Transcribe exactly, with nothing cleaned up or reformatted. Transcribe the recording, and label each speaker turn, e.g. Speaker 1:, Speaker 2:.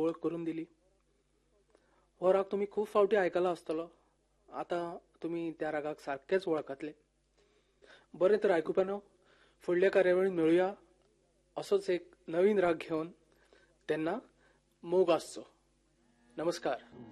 Speaker 1: ओळख करून दिली. हो राग तुम्ही खूप फावटी ऐकला असतलो. आता तुम्ही त्या रागाक सारखेच वळखतले. बरें तर आयकुप्यानो, फुडल्या कार्यावळीन मेळुया असोच एक नवीन राग घेवन. तेन्ना मोग आसचो. नमस्कार.